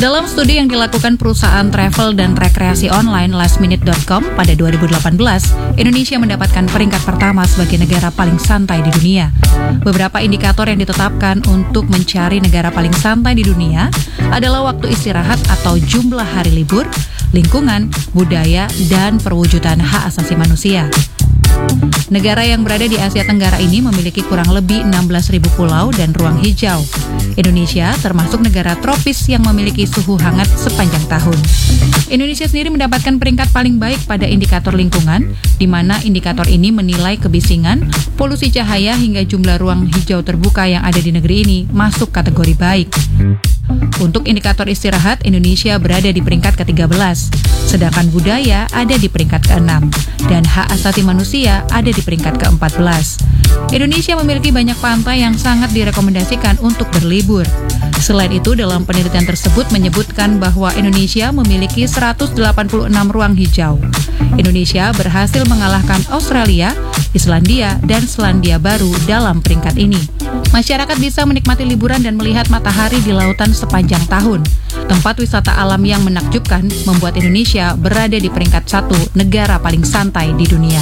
Dalam studi yang dilakukan perusahaan travel dan rekreasi online lastminute.com pada 2018, Indonesia mendapatkan peringkat pertama sebagai negara paling santai di dunia. Beberapa indikator yang ditetapkan untuk mencari negara paling santai di dunia adalah waktu istirahat atau jumlah hari libur, lingkungan, budaya, dan perwujudan hak asasi manusia. Negara yang berada di Asia Tenggara ini memiliki kurang lebih 16.000 pulau dan ruang hijau. Indonesia termasuk negara tropis yang memiliki suhu hangat sepanjang tahun. Indonesia sendiri mendapatkan peringkat paling baik pada indikator lingkungan, di mana indikator ini menilai kebisingan, polusi cahaya hingga jumlah ruang hijau terbuka yang ada di negeri ini masuk kategori baik. Untuk indikator istirahat, Indonesia berada di peringkat ke-13, sedangkan budaya ada di peringkat ke-6, dan hak asasi manusia ada di peringkat ke-14. Indonesia memiliki banyak pantai yang sangat direkomendasikan untuk berlibur. Selain itu, dalam penelitian tersebut menyebutkan bahwa Indonesia memiliki 186 ruang hijau. Indonesia berhasil mengalahkan Australia, Islandia, dan Selandia Baru dalam peringkat ini. Masyarakat bisa menikmati liburan dan melihat matahari di lautan sepanjang tahun. Tempat wisata alam yang menakjubkan membuat Indonesia berada di peringkat 1 negara paling santai di dunia.